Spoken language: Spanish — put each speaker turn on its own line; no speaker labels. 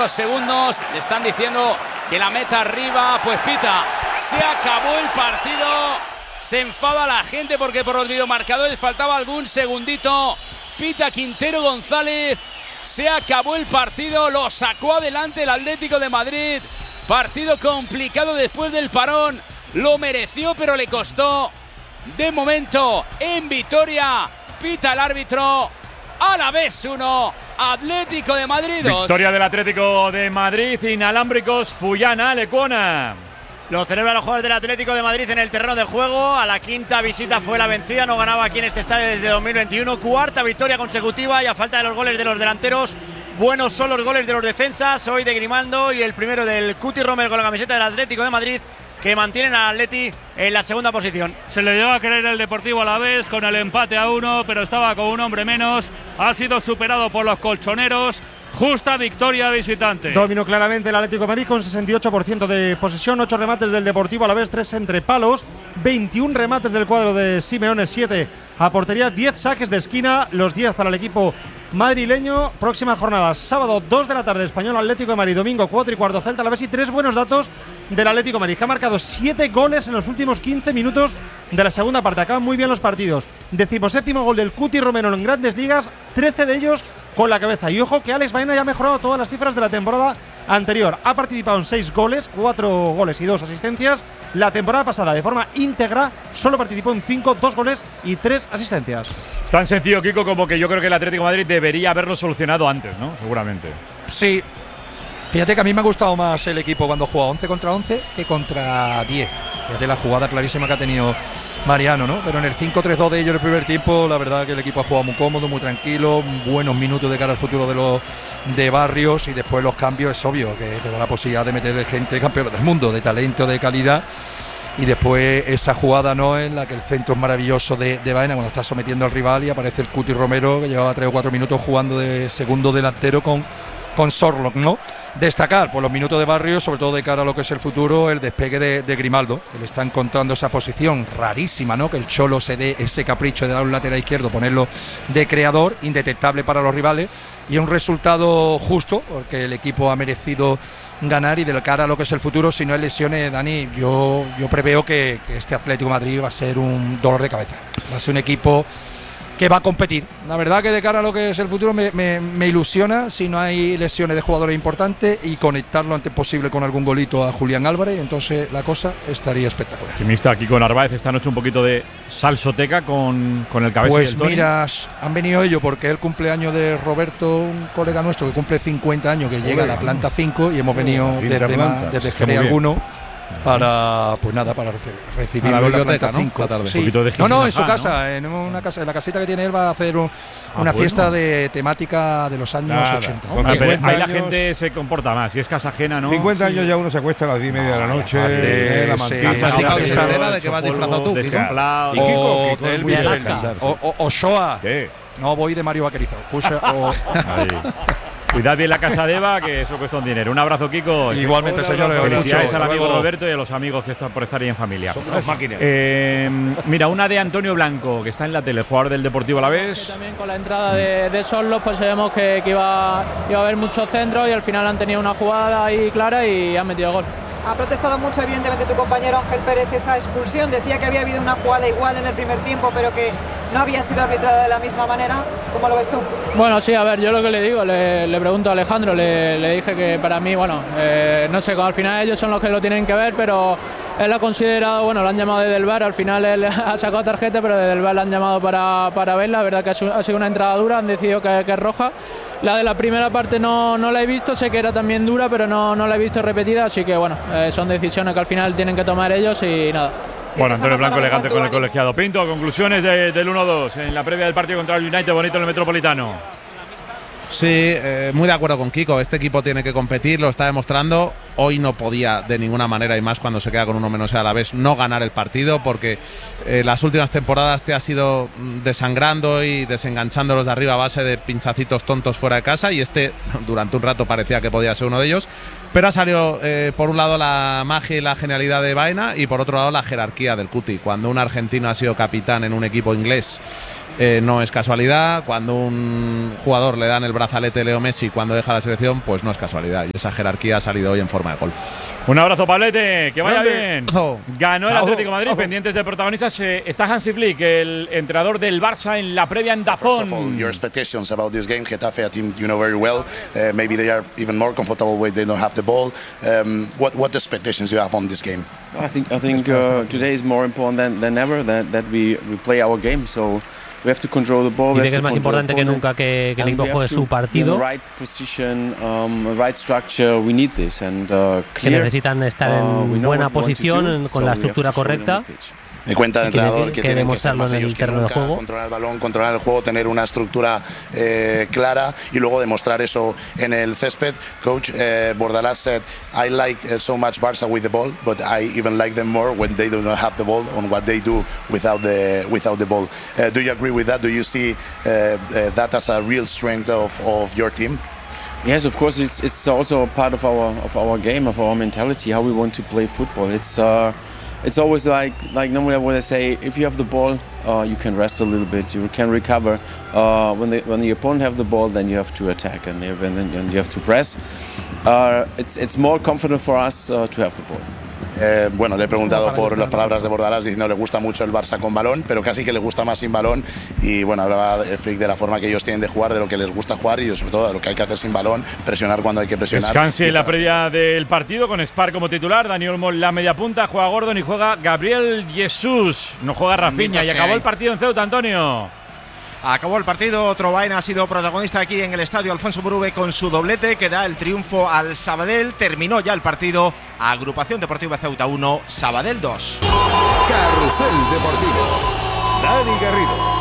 pocos segundos. Le están diciendo que la meta arriba. Pues pita, se acabó el partido. Se enfada la gente porque por los videomarcadores faltaba algún segundito. Pita Quintero González. Se acabó el partido. Lo sacó adelante el Atlético de Madrid. Partido complicado después del parón. Lo mereció, pero le costó. De momento, en Vitoria, pita el árbitro. Alavés 1, Atlético de Madrid 2.
Victoria del Atlético de Madrid. Inalámbricos, Fullana, Lecuona.
Lo celebran los jugadores del Atlético de Madrid en el terreno de juego. A la quinta visita fue la vencida. No ganaba aquí en este estadio desde 2021. Cuarta victoria consecutiva y a falta de los goles de los delanteros, buenos son los goles de los defensas. Hoy de Grimaldo y el primero del Cuti Romero con la camiseta del Atlético de Madrid, que mantienen al Atleti en la segunda posición.
Se le llegó a querer el Deportivo Alavés con el empate a 1, pero estaba con un hombre menos. Ha sido superado por los colchoneros. Justa victoria visitante.
Dominó claramente el Atlético de Madrid con 68% de posesión, 8 remates del Deportivo Alavés, 3 entre palos, 21 remates del cuadro de Simeone, 7 a portería, 10 saques de esquina, los 10 para el equipo madrileño. Próxima jornada, sábado 2 de la tarde, Español Atlético de Madrid, domingo 4 y cuarto Celta Alavés. Y 3 buenos datos del Atlético de Madrid, que ha marcado 7 goles en los últimos 15 minutos de la segunda parte. Acaban muy bien los partidos. 17º gol del Cuti Romero en Grandes Ligas, 13 de ellos con la cabeza. Y ojo que Alex Baena ya ha mejorado todas las cifras de la temporada anterior. Ha participado en 6 goles, 4 goles y 2 asistencias. La temporada pasada, de forma íntegra, solo participó en 5, 2 goles y 3 asistencias.
Es tan sencillo, Kiko, como que yo creo que el Atlético de Madrid debería haberlo solucionado antes, ¿no? Seguramente.
Sí. Fíjate que a mí me ha gustado más el equipo cuando juega 11 contra 11 que contra 10. Fíjate la jugada clarísima que ha tenido Mariano, ¿no? Pero en el 5-3-2 de ellos en el primer tiempo, la verdad que el equipo ha jugado muy cómodo, muy tranquilo, buenos minutos de cara al futuro de Barrios, y después los cambios es obvio que te da la posibilidad de meter gente campeona del mundo, de talento, de calidad. Y después esa jugada, ¿no?, en la que el centro es maravilloso de Baena cuando está sometiendo al rival y aparece el Cuti Romero, que llevaba 3 o 4 minutos jugando de segundo delantero con Sorlock, ¿no? Destacar por los minutos de Barrios, sobre todo de cara a lo que es el futuro, el despegue de Grimaldo, que le está encontrando esa posición rarísima, ¿no? Que el Cholo se dé ese capricho de dar un lateral izquierdo, ponerlo de creador, indetectable para los rivales, y un resultado justo, porque el equipo ha merecido ganar. Y de cara a lo que es el futuro, si no hay lesiones, Dani, yo preveo que este Atlético de Madrid va a ser un dolor de cabeza, va a ser un equipo que va a competir. La verdad que de cara a lo que es el futuro me ilusiona si no hay lesiones de jugadores importantes y conectar lo antes posible con algún golito a Julián Álvarez, entonces la cosa estaría espectacular.
Optimista aquí con Narváez esta noche, un poquito de salsoteca con el cabeza.
Pues
y el Tony.
mira, han venido ellos porque es el cumpleaños de Roberto, un colega nuestro que cumple 50 años, que llega a la planta 5, y hemos venido desde Jerez alguno para, pues nada, para recibirlo
a la biblioteca,
en la planta 5.
¿no?
Sí. No, en su casa, ¿no? En la casita que tiene él va a hacer una fiesta de temática de los años 80.
Ahí la gente se comporta más, si es casa ajena, ¿no?
50 años ya uno se acuesta a las 10:30 de la noche, la mantilla,
¿de qué vas disfrazado tú?
¿Y Kiko?
O Shoah. No, voy de Mario Vaquerizo.
Cuidad bien la casa de Eva, que eso cuesta un dinero. Un abrazo, Kiko.
Igualmente, señores.
Felicidades al amigo Roberto y a los amigos que están por estar ahí en familia.
Somos máquinas.
Mira, una de Antonio Blanco, que está en la tele, jugador del Deportivo Alavés.
También con la entrada de Sorlock, pues sabemos que iba a haber muchos centros, y al final han tenido una jugada ahí clara y han metido gol.
Ha protestado mucho, evidentemente, tu compañero Ángel Pérez esa expulsión. Decía que había habido una jugada igual en el primer tiempo, pero que no había sido arbitrada de la misma manera. ¿Cómo lo ves tú?
Bueno, sí, a ver, yo lo que le digo, le pregunto a Alejandro, le dije que para mí, bueno, no sé, al final ellos son los que lo tienen que ver, pero él lo ha considerado, bueno, lo han llamado desde el VAR, al final él ha sacado tarjeta, pero desde el VAR lo han llamado para verla. La verdad que ha sido una entrada dura, han decidido que es roja. La de la primera parte no la he visto, sé que era también dura, pero no la he visto repetida, así que bueno, son decisiones que al final tienen que tomar ellos y nada.
Bueno, Antonio Blanco elegante con el colegiado. Pinto, conclusiones del 1-2 en la previa del partido contra el United, bonito en el Metropolitano.
Sí, muy de acuerdo con Kiko. Este equipo tiene que competir, lo está demostrando. Hoy no podía de ninguna manera, y más cuando se queda con uno menos a la vez, no ganar el partido, porque las últimas temporadas te has ido desangrando y desenganchando los de arriba a base de pinchacitos tontos fuera de casa, y durante un rato parecía que podía ser uno de ellos. Pero ha salido por un lado la magia y la genialidad de Baena, y por otro lado la jerarquía del Cuti. Cuando un argentino ha sido capitán en un equipo inglés no es casualidad. Cuando un jugador le dan el brazalete Leo Messi cuando deja la selección, pues no es casualidad. Y esa jerarquía ha salido hoy en forma de gol.
Un abrazo, Pablete, que vaya bien. Ganó el
Chao.
Atlético de Madrid. Pendientes de protagonistas está Hansi Flick, el entrenador del Barça, en la previa en
First of all,
DAZN.
your expectations about this game. Getafe, a team you know very well. Maybe they are even more comfortable when they don't have the ball. What expectations you have on this game?
I think today is more important than ever that we play our game. So we have to control the ball.
Dice que es más importante que nunca que el equipo juegue su partido.
Right position, right structure. We need this and
que necesitan estar en buena posición con la estructura correcta.
Me cuenta el entrenador que tienen que ser más
en
ellos
el
que
terreno de
nunca,
juego.
controlar el balón, controlar el juego, tener una estructura clara y luego demostrar eso en el césped. Coach Bordalás said, I like so much Barça with the ball, but I even like them more when they do not have the ball on what they do without the ball. Do you agree with that? Do you see that as a real strength of your team?
Yes, of course. It's also part of our game, of our mentality, how we want to play football. It's always like normally what I say, if you have the ball, you can rest a little bit, you can recover. When the opponent have the ball, then you have to attack and you have to press. It's more confident for us to have the ball.
Bueno, le he preguntado por las palabras de Bordalás diciendo que le gusta mucho el Barça con balón, pero casi que le gusta más sin balón. Y bueno, hablaba Flick de la forma que ellos tienen de jugar, de lo que les gusta jugar y sobre todo de lo que hay que hacer sin balón, presionar cuando hay que presionar.
Hansi en la previa del partido con Spar como titular, Dani Olmo la media punta, juega Gordon y juega Gabriel Jesús. No juega Rafinha y acabó el partido en Ceuta, Antonio.
Acabó el partido, otro Baena ha sido protagonista aquí en el estadio Alfonso Murube con su doblete que da el triunfo al Sabadell. Terminó ya el partido, Agrupación Deportiva Ceuta 1, Sabadell 2.
Carrusel Deportivo. Dani Garrido.